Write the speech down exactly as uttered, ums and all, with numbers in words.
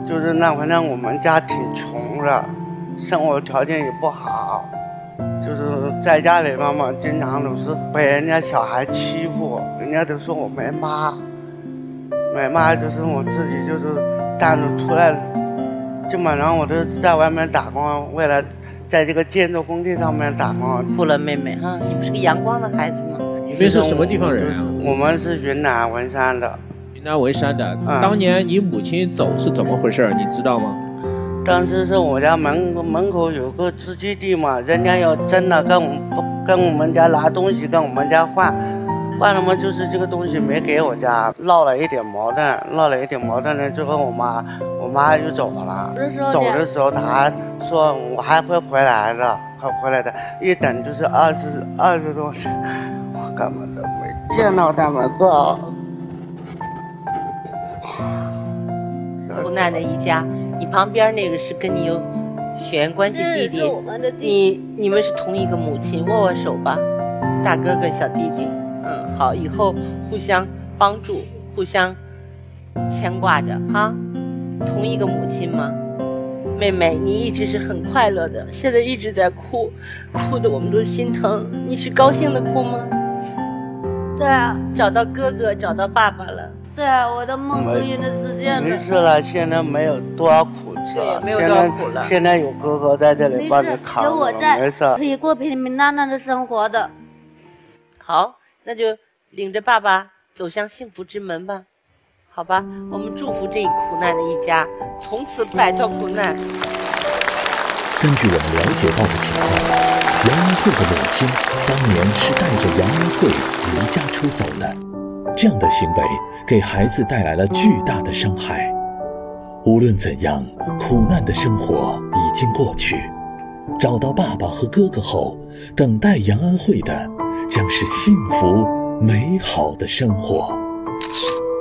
就是那反正我们家挺穷的，生活条件也不好，就是在家里边嘛，经常都是被人家小孩欺负，人家都说我没妈，没妈，就是我自己就是单独出来，基本上我都是在外面打工，为了在这个建筑工地上面打工。 哭了妹妹哈，你不是个阳光的孩子吗？ 你们是什么地方人啊？ 我们是云南文山的。 云南文山的、 嗯、 当年你母亲走是怎么回事你知道吗？ 当时是我家门门口有个织机地嘛，人家要真的跟我们跟我们家拿东西，跟我们家换，换了嘛就是这个东西没给我家，闹了一点矛盾，闹了一点矛盾了之后，我妈我妈就走了。走的时候她说我还会回来的，会回来的。一等就是二十二十多岁，我根本都没见到他们过。 苦难的一家，你旁边那个是跟你有血缘关系弟弟，你你们是同一个母亲，握握手吧，大哥哥小弟弟，嗯，好，以后互相帮助，互相牵挂着哈。同一个母亲吗？妹妹，你一直是很快乐的，现在一直在哭，哭的我们都心疼。你是高兴的哭吗？ 对啊， 找到哥哥，找到爸爸了。 对啊，我的梦终于能实现了。 没事了，现在没有多少苦吃了， 没有多少苦了。 现在有哥哥在这里帮你扛， 有我在， 没事， 可以过平平淡淡的生活的。 好，那就领着爸爸走向幸福之门吧，好吧？我们祝福这一苦难的一家，从此摆脱苦难。 根据我们了解到的情况，杨恩惠的母亲当年是带着杨恩惠离家出走的。这样的行为给孩子带来了巨大的伤害。无论怎样，苦难的生活已经过去。找到爸爸和哥哥后，等待杨恩惠的将是幸福美好的生活。